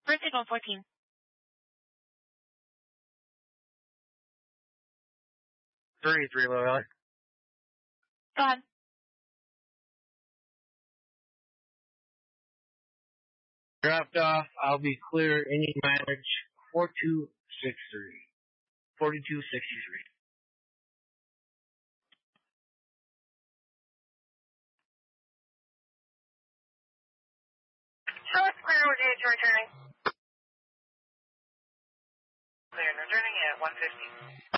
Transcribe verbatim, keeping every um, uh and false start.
First signal fourteen. Three, three, low Valley. Go ahead. Dropped off. I'll be clear. Any mileage four two six three. forty-two sixty-three. Show us clear what age you're returning. Clear, returning at one fifty.